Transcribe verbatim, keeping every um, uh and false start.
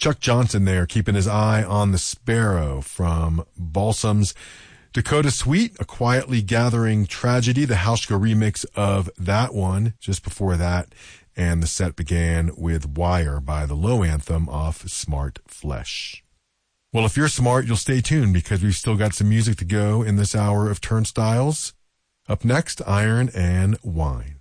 Chuck Johnson there, keeping his eye on the sparrow from Balsam's Dakota Suite, A Quietly Gathering Tragedy, the Hauschka remix of that one just before that. And the set began with Wire by the Low Anthem off Smart Flesh. Well, if you're smart, you'll stay tuned because we've still got some music to go in this hour of Turnstiles. Up next, Iron and Wine.